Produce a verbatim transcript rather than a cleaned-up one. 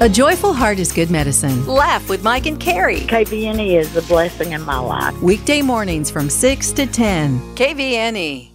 A joyful heart is good medicine. Laugh with Mike and Carrie. K V N E is a blessing in my life. Weekday mornings from six to ten. K V N E.